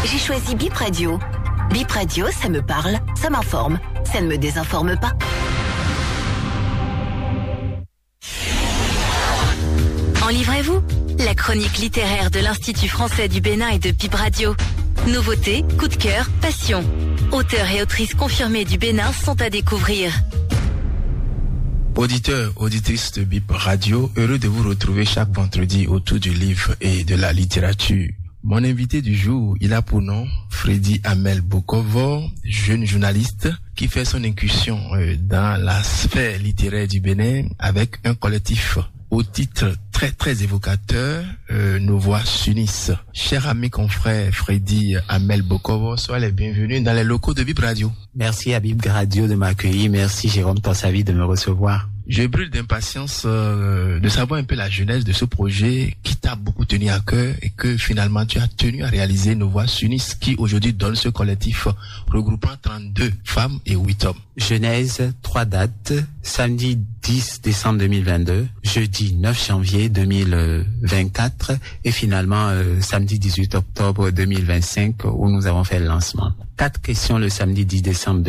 J'ai choisi Bip Radio. Bip Radio, ça me parle, ça m'informe, ça ne me désinforme pas. En livrez-vous, la chronique littéraire de l'Institut français du Bénin et de Bip Radio. Nouveautés, coup de cœur, passion. Auteurs et autrices confirmés du Bénin sont à découvrir. Auditeurs, auditrices de Bip Radio, heureux de vous retrouver chaque vendredi autour du livre et de la littérature. Mon invité du jour, il a pour nom Freddy Amel Bokovo, jeune journaliste qui fait son incursion dans la sphère littéraire du Bénin avec un collectif au titre très évocateur, Nos Voix s'unissent. Cher ami confrère Freddy Amel Bokovo, sois les bienvenus dans les locaux de Bip Radio. Merci à Bip Radio de m'accueillir, merci Jérôme Tansavi de me recevoir. Je brûle d'impatience de savoir un peu la genèse de ce projet qui t'a beaucoup tenu à cœur et que finalement tu as tenu à réaliser Nos Voix s'unissent qui aujourd'hui donne ce collectif regroupant 32 femmes et 8 hommes. Genèse, 3 dates, samedi 10 décembre 2022, jeudi 9 janvier 2024 et finalement samedi 18 octobre 2025 où nous avons fait le lancement. 4 questions le samedi 10 décembre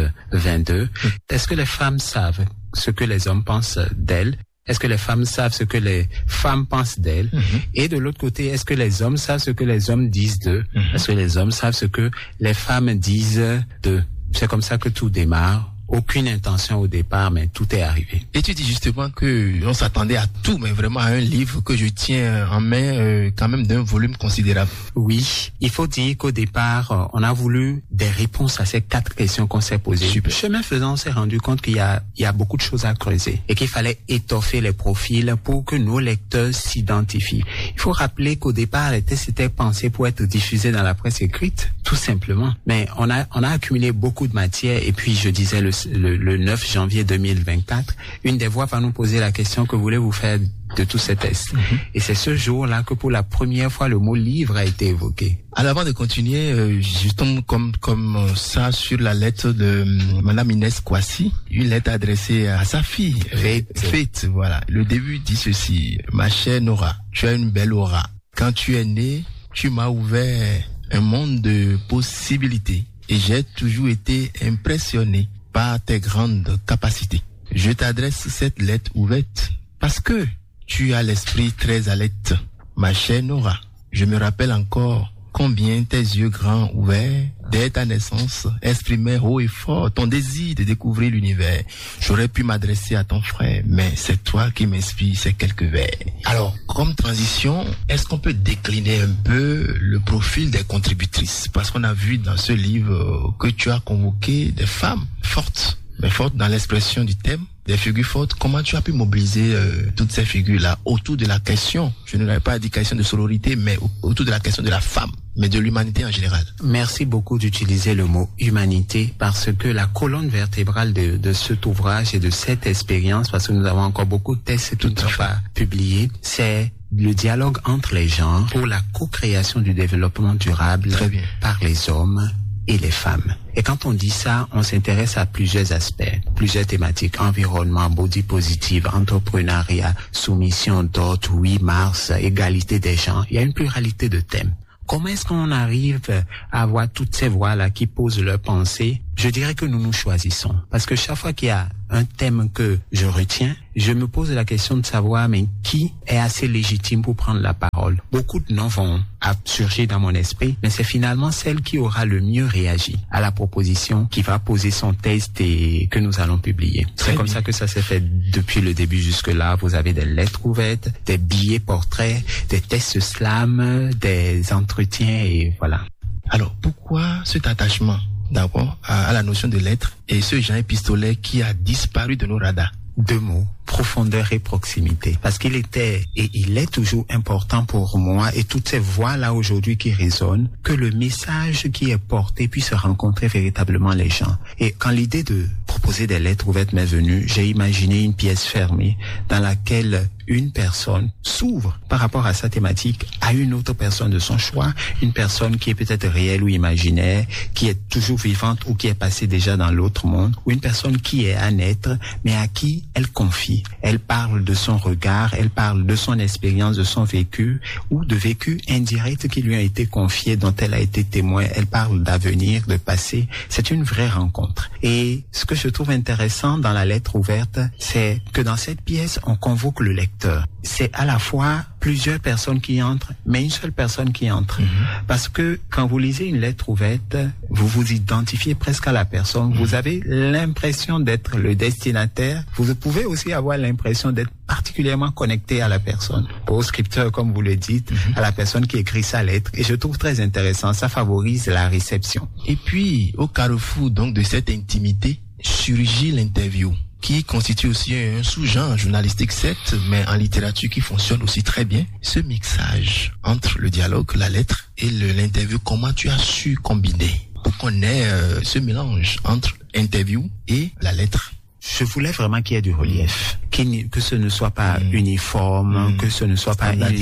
2022. Est-ce que les femmes savent ce que les hommes pensent d'elles? Est-ce que les femmes savent ce que les femmes pensent d'elles? Et de l'autre côté, est-ce que les hommes savent ce que les hommes disent d'eux? Est-ce que les hommes savent ce que les femmes disent d'eux? C'est comme ça que tout démarre. Aucune intention au départ, mais tout est arrivé. Et tu dis justement que on s'attendait à tout, mais vraiment à un livre que je tiens en main, quand même d'un volume considérable. Oui, il faut dire qu'au départ, on a voulu des réponses à ces 4 questions qu'on s'est posées. Super. Chemin faisant, on s'est rendu compte qu'il y a beaucoup de choses à creuser et qu'il fallait étoffer les profils pour que nos lecteurs s'identifient. Il faut rappeler qu'au départ, les textes étaient pensés pour être diffusés dans la presse écrite, tout simplement. Mais on a accumulé beaucoup de matière et puis je disais le 9 janvier 2024, une des voix va nous poser la question: que voulez-vous faire de tous ces tests? Et c'est ce jour-là que pour la première fois le mot livre a été évoqué. Alors avant de continuer, je tombe comme ça sur la lettre de Madame Inès Kwasi, une lettre adressée à sa fille, Faith, voilà. Le début dit ceci: ma chère Nora, tu as une belle aura. Quand tu es née, tu m'as ouvert un monde de possibilités et j'ai toujours été impressionné par tes grandes capacités. Je t'adresse cette lettre ouverte parce que tu as l'esprit très alerte. Ma chère Nora, je me rappelle encore combien tes yeux grands ouverts, dès ta naissance, exprimaient haut et fort ton désir de découvrir l'univers. J'aurais pu m'adresser à ton frère, mais c'est toi qui m'inspires ces quelques vers. Alors, comme transition, est-ce qu'on peut décliner un peu le profil des contributrices? Parce qu'on a vu dans ce livre que tu as convoqué des femmes fortes, mais fortes dans l'expression du thème, des figures fortes. Comment tu as pu mobiliser toutes ces figures-là autour de la question, je ne l'avais pas dit question de sororité, mais autour de la question de la femme, mais de l'humanité en général? Merci beaucoup d'utiliser le mot humanité parce que la colonne vertébrale de cet ouvrage et de cette expérience, parce que nous avons encore beaucoup de tests tout à fait publiés, c'est le dialogue entre les genres pour la co-création du développement durable par les hommes et les femmes. Et quand on dit ça, on s'intéresse à plusieurs aspects, plusieurs thématiques: environnement, body positive, entrepreneuriat, soumission d'autres, 8 mars, égalité des genres. Il y a une pluralité de thèmes. Comment est-ce qu'on arrive à avoir toutes ces voix-là qui posent leurs pensées? Je dirais que nous choisissons. Parce que chaque fois qu'il y a un thème que je retiens, je me pose la question de savoir, mais qui est assez légitime pour prendre la parole? Beaucoup de noms vont surgir dans mon esprit, mais c'est finalement celle qui aura le mieux réagi à la proposition qui va poser son test et que nous allons publier. C'est comme ça que ça s'est fait depuis le début jusque-là. Vous avez des lettres ouvertes, des billets portraits, des tests slam, des entretiens et voilà. Alors, pourquoi cet attachement d'abord à la notion de lettres et ce genre épistolaire qui a disparu de nos radars? 2 mots: profondeur et proximité. Parce qu'il était et il est toujours important pour moi et toutes ces voix-là aujourd'hui qui résonnent, que le message qui est porté puisse rencontrer véritablement les gens. Et quand l'idée de proposer des lettres ouvertes m'est venue, j'ai imaginé une pièce fermée dans laquelle une personne s'ouvre par rapport à sa thématique à une autre personne de son choix, une personne qui est peut-être réelle ou imaginaire, qui est toujours vivante ou qui est passée déjà dans l'autre monde, ou une personne qui est à naître, mais à qui elle confie. Elle parle de son regard, elle parle de son expérience, de son vécu, ou de vécu indirect qui lui a été confié, dont elle a été témoin. Elle parle d'avenir, de passé. C'est une vraie rencontre. Et ce que je trouve intéressant dans la lettre ouverte, c'est que dans cette pièce, on convoque le lecteur. C'est à la fois plusieurs personnes qui entrent, mais une seule personne qui entre. Parce que quand vous lisez une lettre ouverte, vous vous identifiez presque à la personne. Vous avez l'impression d'être le destinataire. Vous pouvez aussi avoir l'impression d'être particulièrement connecté à la personne, au scripteur, comme vous le dites, à la personne qui écrit sa lettre. Et je trouve très intéressant. Ça favorise la réception. Et puis, au carrefour donc de cette intimité, surgit l'interview, qui constitue aussi un sous-genre journalistique, certes, mais en littérature qui fonctionne aussi très bien. Ce mixage entre le dialogue, la lettre et l'interview, comment tu as su combiner pour qu'on ait ce mélange entre interview et la lettre? Je voulais vraiment qu'il y ait du relief, que ce ne soit pas uniforme, que ce ne soit pas une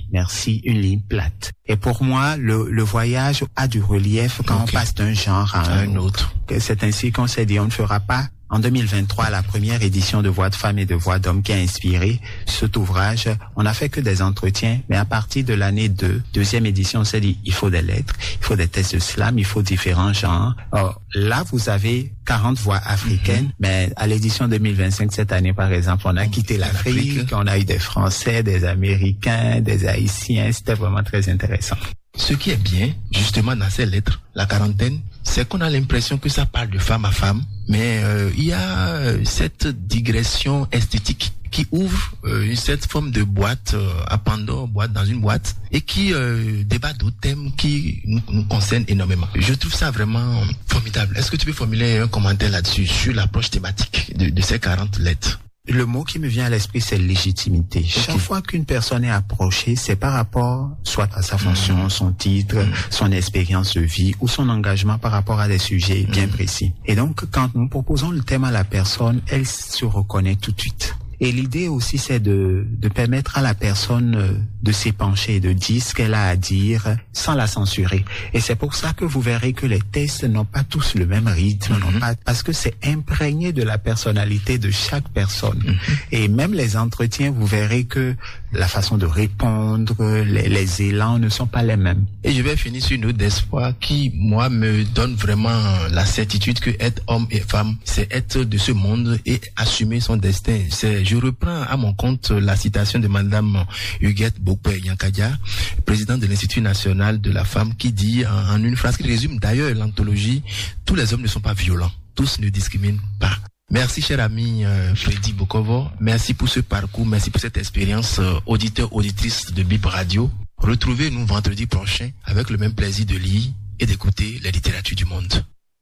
ligne plate. Et pour moi, le voyage a du relief quand on passe d'un genre à un autre. C'est ainsi qu'on s'est dit, on ne fera pas en 2023 la première édition de Voix de femmes et de Voix d'hommes qui a inspiré cet ouvrage. On n'a fait que des entretiens, mais à partir de l'année 2, deuxième édition, on s'est dit, il faut des lettres, il faut des tests de slam, il faut différents genres. Or, là, vous avez 40 voix africaines, mais à l'édition 2025, cette année, par exemple, on a quitté l'Afrique, on a eu des Français, des Américains, des Haïtiens. C'était vraiment très intéressant. Ce qui est bien, justement, dans ces lettres, la quarantaine, c'est qu'on a l'impression que ça parle de femme à femme, mais il y a cette digression esthétique qui ouvre cette forme de boîte à Pandore, boîte dans une boîte, et qui débat d'autres thèmes qui nous concernent énormément. Je trouve ça vraiment formidable. Est-ce que tu peux formuler un commentaire là-dessus, sur l'approche thématique de ces 40 lettres? Le mot qui me vient à l'esprit, c'est légitimité. Chaque fois qu'une personne est approchée, c'est par rapport soit à sa fonction, son titre, son expérience de vie ou son engagement par rapport à des sujets bien précis. Et donc, quand nous proposons le thème à la personne, elle se reconnaît tout de suite. Et l'idée aussi, c'est de permettre à la personne de s'épancher, de dire ce qu'elle a à dire sans la censurer. Et c'est pour ça que vous verrez que les tests n'ont pas tous le même rythme, parce que c'est imprégné de la personnalité de chaque personne. Et même les entretiens, vous verrez que la façon de répondre, les élans ne sont pas les mêmes. Et je vais finir sur une note d'espoir qui, moi, me donne vraiment la certitude que être homme et femme, c'est être de ce monde et assumer son destin. Je reprends à mon compte la citation de Madame Huguette Bokwe-Yankadia, présidente de l'Institut national de la femme, qui dit en une phrase qui résume d'ailleurs l'anthologie, tous les hommes ne sont pas violents, tous ne discriminent pas. Merci cher ami Freddy Bokovo, merci pour ce parcours, merci pour cette expérience auditeur-auditrice de BIP Radio. Retrouvez-nous vendredi prochain avec le même plaisir de lire et d'écouter la littérature du monde.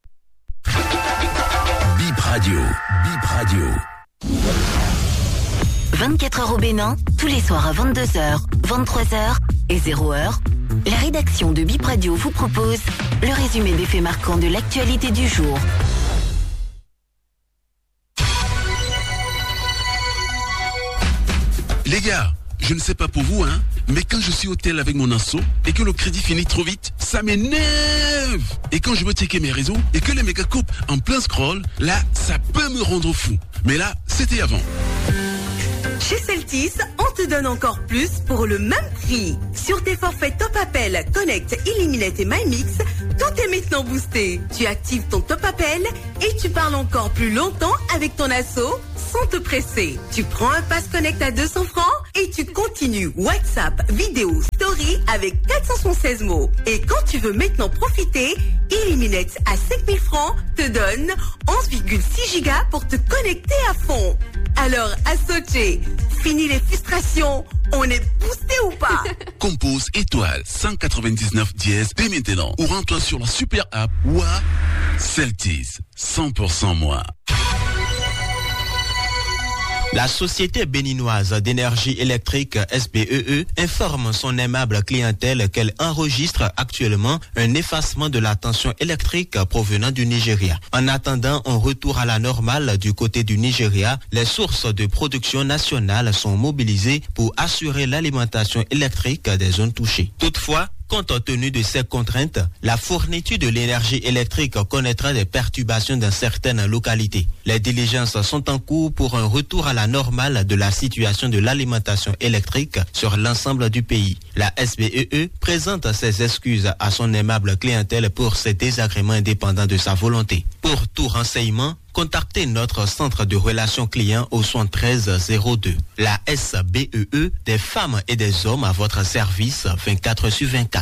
BIP Radio, BIP Radio. 24 heures au Bénin, tous les soirs à 22h, 23h et 0h. La rédaction de BIP Radio vous propose le résumé des faits marquants de l'actualité du jour. Les gars, je ne sais pas pour vous, mais quand je suis au tel avec mon asso et que le crédit finit trop vite, ça m'énerve. Et quand je veux checker mes réseaux et que les méga coupent en plein scroll, là, ça peut me rendre fou. Mais là, c'était avant. Chez Celtis, on te donne encore plus pour le même prix. Sur tes forfaits Top Appel, Connect, Illuminate et MyMix, tout est maintenant boosté. Tu actives ton Top Appel et tu parles encore plus longtemps avec ton asso sans te presser. Tu prends un pass Connect à 200 francs et tu continues WhatsApp, vidéo, story avec 476 mots. Et quand tu veux maintenant profiter, Illuminate à 5000 francs te donne 11,6 gigas pour te connecter à fond. Alors, associé, fini les frustrations, on est boosté ou pas? Compose étoile 199 dièse dès maintenant ou rends-toi sur la super app WA Celtis, 100% moi. La société béninoise d'énergie électrique SBEE informe son aimable clientèle qu'elle enregistre actuellement un effacement de la tension électrique provenant du Nigeria. En attendant un retour à la normale du côté du Nigeria, les sources de production nationale sont mobilisées pour assurer l'alimentation électrique des zones touchées. Toutefois, compte tenu de ces contraintes, la fourniture de l'énergie électrique connaîtra des perturbations dans certaines localités. Les diligences sont en cours pour un retour à la normale de la situation de l'alimentation électrique sur l'ensemble du pays. La SBEE présente ses excuses à son aimable clientèle pour ces désagréments indépendants de sa volonté. Pour tout renseignement, contactez notre centre de relations clients au 7302. La SBEE, des femmes et des hommes à votre service 24/24.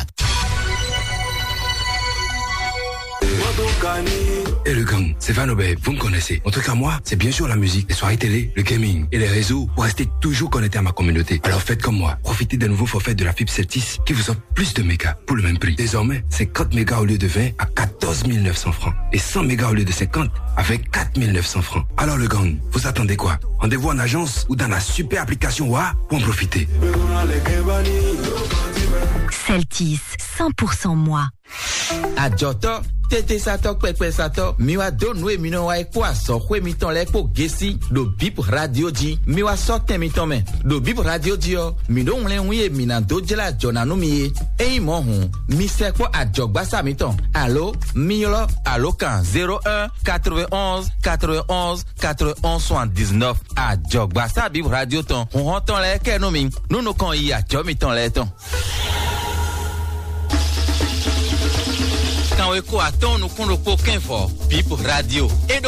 Et le gang, c'est Vanobé, vous me connaissez. En tout cas, moi, c'est bien sûr la musique, les soirées télé, le gaming et les réseaux pour rester toujours connecté à ma communauté. Alors faites comme moi, profitez des nouveaux forfaits de la fibre Celtis qui vous offre plus de mégas pour le même prix. Désormais, 50 mégas au lieu de 20 à 14 900 francs et 100 mégas au lieu de 50 avec 4 900 francs. Alors le gang, vous attendez quoi? Rendez-vous en agence ou dans la super application WA pour en profiter. Celtis, 100% moi. Adjoto, tete sato pepe sato, miwa donwe mino wa ekwa so kwe miton le po gesi do bip radio di, miwa so temiton men, do bip radio di yo, mido mle wiye minan do jela jonanu miye, e imo hun, mi sekpo adjogba sa miton, allo, milo, allo kan 01 91 91 91 79, adjogba sa bip radio ton, hun honton le ke no min, nou kon yi adjog miton le ton. Quand on est quoi, nous connaissons aucun fort, Bip Radio.